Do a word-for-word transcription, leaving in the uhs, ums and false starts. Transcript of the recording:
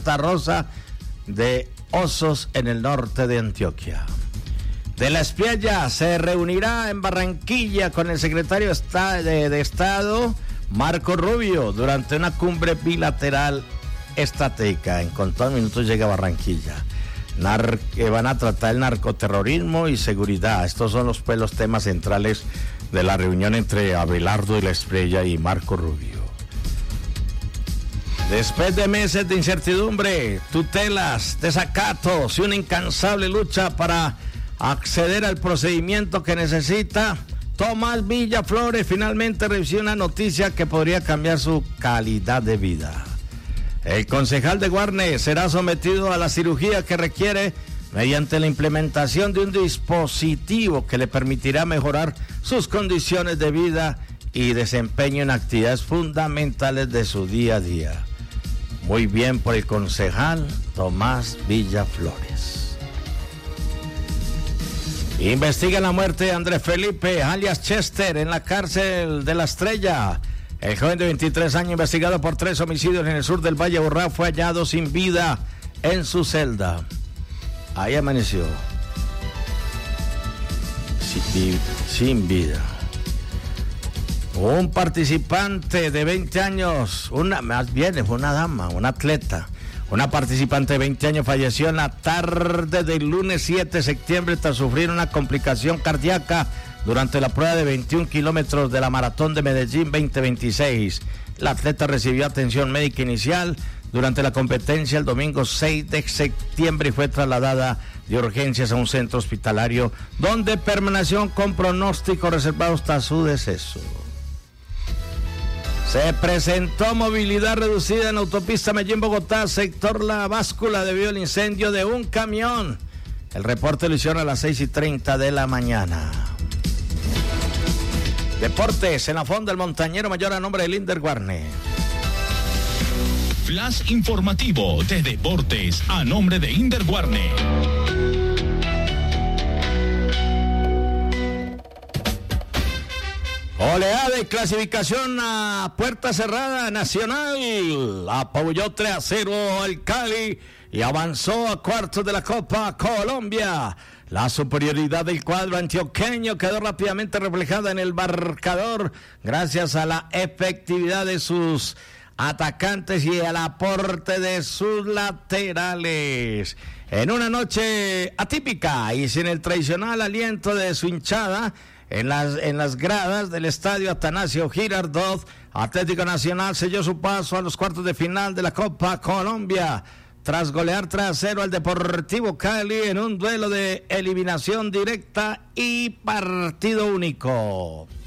Santa Rosa de Osos en el norte de Antioquia. De la Espiella se reunirá en Barranquilla con el secretario de, de Estado, Marco Rubio, durante una cumbre bilateral estratégica. En contados minutos llega a Barranquilla. Nar- que van a tratar el narcoterrorismo y seguridad. Estos son los, pues, los temas centrales de la reunión entre Abelardo de la Espiella y Marco Rubio. Después de meses de incertidumbre, tutelas, desacatos y una incansable lucha para acceder al procedimiento que necesita, Tomás Villaflores finalmente recibió una noticia que podría cambiar su calidad de vida. El concejal de Guarne será sometido a la cirugía que requiere mediante la implementación de un dispositivo que le permitirá mejorar sus condiciones de vida y desempeño en actividades fundamentales de su día a día. Muy bien por el concejal Tomás Villaflores. Investiga la muerte de Andrés Felipe, alias Chester, en la cárcel de La Estrella. El joven de veintitrés años, investigado por tres homicidios en el sur del Valle Aburrá, fue hallado sin vida en su celda. Ahí amaneció. Sin, sin vida. Un participante de veinte años, una, más bien fue una dama, una atleta. Una participante de veinte años falleció en la tarde del lunes siete de septiembre tras sufrir una complicación cardíaca durante la prueba de veintiún kilómetros de la Maratón de Medellín veinte veintiséis. La atleta recibió atención médica inicial durante la competencia el domingo seis de septiembre y fue trasladada de urgencias a un centro hospitalario donde permaneció con pronóstico reservado hasta su deceso. Se presentó movilidad reducida en autopista Medellín-Bogotá, sector La Báscula, debido al incendio de un camión. El reporte lo hicieron a las seis y treinta de la mañana. Deportes en la Fonda del Montañero Mayor a nombre de Linder Guarne. Flash informativo de deportes a nombre de Linder Guarne. Oleada de clasificación a puerta cerrada. Nacional apoyó tres a cero al Cali y avanzó a cuartos de la Copa Colombia. La superioridad del cuadro antioqueño quedó rápidamente reflejada en el marcador gracias a la efectividad de sus atacantes y al aporte de sus laterales. En una noche atípica y sin el tradicional aliento de su hinchada, En las, en las gradas del estadio Atanasio Girardot, Atlético Nacional selló su paso a los cuartos de final de la Copa Colombia, tras golear tres a cero al Deportivo Cali en un duelo de eliminación directa y partido único.